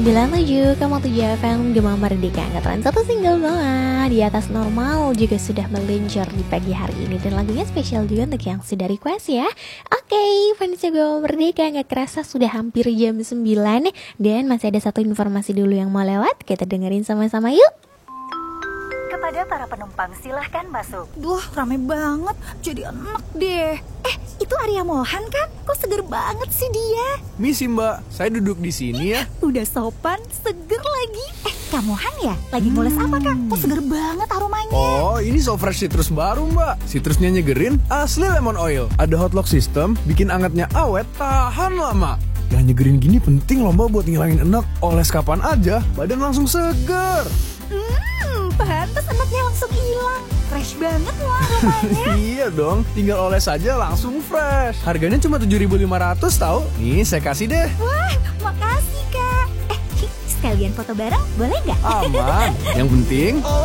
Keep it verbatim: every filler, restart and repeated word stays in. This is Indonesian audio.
sembilan tujuh koma tujuh F M Gema Merdeka. Angkatan satu single bawah di atas normal juga sudah meluncur di pagi hari ini. Dan lagunya spesial juga untuk yang sudah request ya. Oke, okay, fans Gema Merdeka, gak kerasa sudah hampir jam sembilan. Dan masih ada satu informasi dulu yang mau lewat. Kita dengerin sama-sama yuk. Kepada para penumpang silahkan masuk. Duh, rame banget, jadi enak deh. Eh, itu Arya Mohan kan? Kok seger banget sih dia? Misi mbak, saya duduk di sini ya. Udah sopan, seger lagi. Eh, Kak Mohan ya? Lagi ngoles apa Kak? Kok seger banget aromanya? Oh, ini so fresh citrus baru mbak. Citrusnya nyegerin, asli lemon oil. Ada hot lock system, bikin angetnya awet, tahan lama. Dan nyegerin gini penting loh mbak buat ngilangin enak. Oles kapan aja, badan langsung seger. Hmm, pantas enaknya langsung hilang. Fresh banget loh aromanya. Iya dong, tinggal oles aja langsung fresh. Harganya cuma tujuh ribu lima ratus tau. Nih saya kasih deh. Wah, makasih Kak. Eh, sekalian foto bareng boleh nggak? Aman, yang penting